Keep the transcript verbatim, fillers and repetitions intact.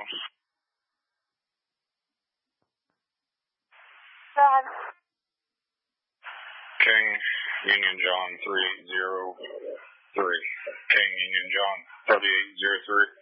Jones. Dad. King Union John three eight zero three. King Union John thirty-eight zero three.